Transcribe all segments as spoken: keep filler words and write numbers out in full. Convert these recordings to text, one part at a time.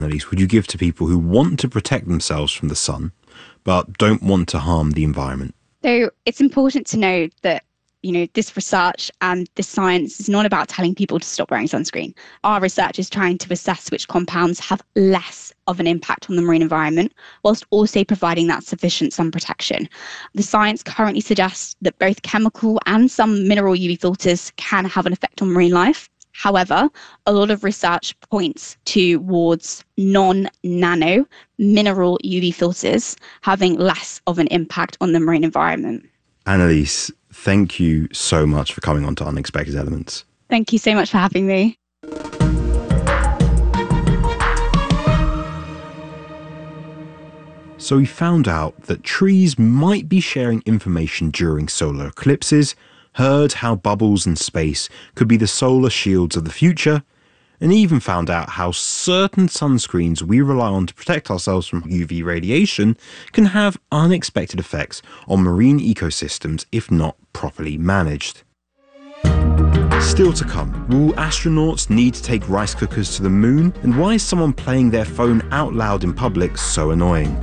Annalise, would you give to people who want to protect themselves from the sun, but don't want to harm the environment? So it's important to know that, you know, this research and this science is not about telling people to stop wearing sunscreen. Our research is trying to assess which compounds have less of an impact on the marine environment, whilst also providing that sufficient sun protection. The science currently suggests that both chemical and some mineral U V filters can have an effect on marine life. However, a lot of research points towards non-nano mineral U V filters having less of an impact on the marine environment. Annalise, thank you so much for coming on to Unexpected Elements. Thank you so much for having me. So we found out that trees might be sharing information during solar eclipses, heard how bubbles in space could be the solar shields of the future, and even found out how certain sunscreens we rely on to protect ourselves from U V radiation can have unexpected effects on marine ecosystems if not properly managed. Still to come, will astronauts need to take rice cookers to the moon? And why is someone playing their phone out loud in public so annoying?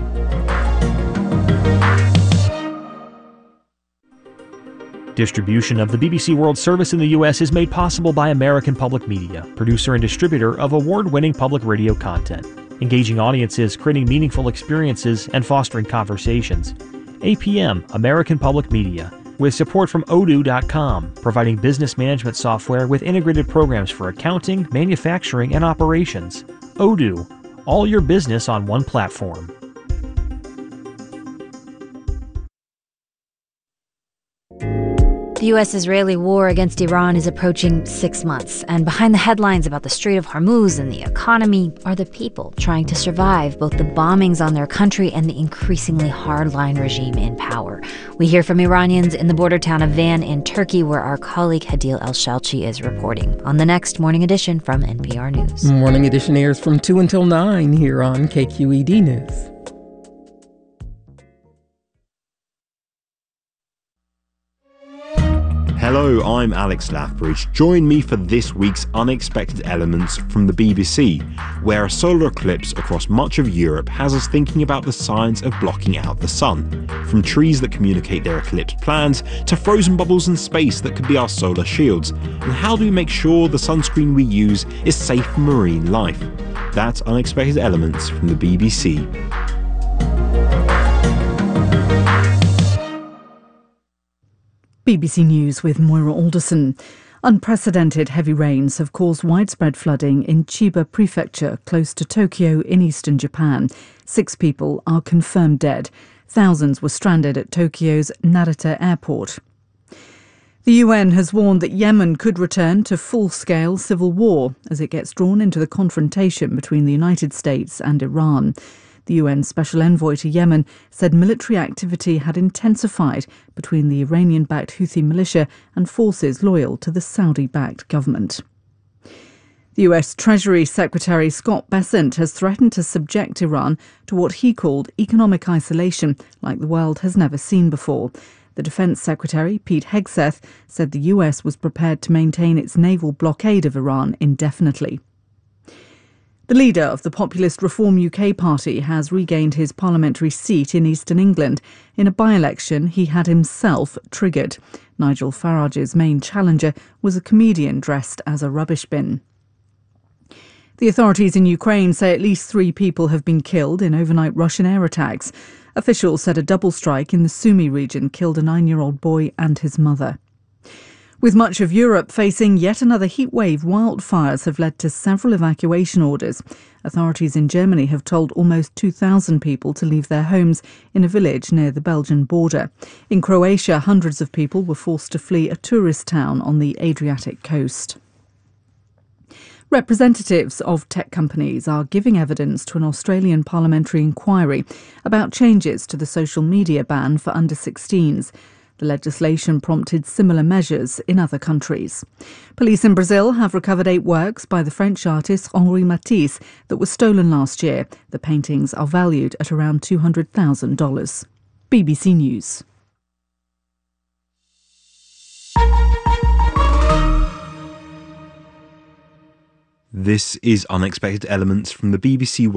Distribution of the B B C World Service in the U S is made possible by American Public Media, producer and distributor of award-winning public radio content, engaging audiences, creating meaningful experiences, and fostering conversations. A P M, American Public Media, with support from odoo dot com, providing business management software with integrated programs for accounting, manufacturing, and operations. Odoo, all your business on one platform. The U S-Israeli war against Iran is approaching six months, and behind the headlines about the Strait of Hormuz and the economy are the people trying to survive both the bombings on their country and the increasingly hardline regime in power. We hear from Iranians in the border town of Van in Turkey, where our colleague Hadil El-Shalchi is reporting on the next Morning Edition from N P R News. Morning Edition airs from two until nine here on K Q E D News. Hello, I'm Alex Lathbridge. Join me for this week's Unexpected Elements from the B B C, where a solar eclipse across much of Europe has us thinking about the science of blocking out the sun. From trees that communicate their eclipse plans, to frozen bubbles in space that could be our solar shields. And how do we make sure the sunscreen we use is safe for marine life? That's Unexpected Elements from the B B C. B B C News with Moira Alderson. Unprecedented heavy rains have caused widespread flooding in Chiba Prefecture, close to Tokyo in eastern Japan. Six people are confirmed dead. Thousands were stranded at Tokyo's Narita airport. The U N has warned that Yemen could return to full-scale civil war as it gets drawn into the confrontation between the United States and Iran. The U N Special Envoy to Yemen said military activity had intensified between the Iranian-backed Houthi militia and forces loyal to the Saudi-backed government. The U S Treasury Secretary Scott Bessent has threatened to subject Iran to what he called economic isolation like the world has never seen before. The Defence Secretary, Pete Hegseth, said the U S was prepared to maintain its naval blockade of Iran indefinitely. The leader of the populist Reform U K party has regained his parliamentary seat in Eastern England in a by-election he had himself triggered. Nigel Farage's main challenger was a comedian dressed as a rubbish bin. The authorities in Ukraine say at least three people have been killed in overnight Russian air attacks. Officials said a double strike in the Sumy region killed a nine-year-old boy and his mother. With much of Europe facing yet another heatwave, wildfires have led to several evacuation orders. Authorities in Germany have told almost two thousand people to leave their homes in a village near the Belgian border. In Croatia, hundreds of people were forced to flee a tourist town on the Adriatic coast. Representatives of tech companies are giving evidence to an Australian parliamentary inquiry about changes to the social media ban for under sixteens. The legislation prompted similar measures in other countries. Police in Brazil have recovered eight works by the French artist Henri Matisse that were stolen last year. The paintings are valued at around two hundred thousand dollars. B B C News. This is Unexpected Elements from the B B C